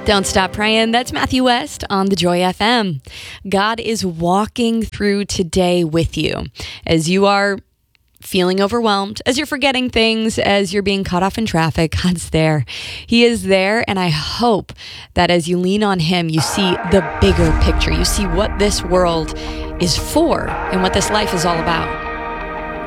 Don't stop praying. That's Matthew West on the Joy FM. God is walking through today with you as you are feeling overwhelmed, as you're forgetting things, as you're being caught off in traffic. God's there. He is there. And I hope that as you lean on Him, you see the bigger picture. You see what this world is for and what this life is all about.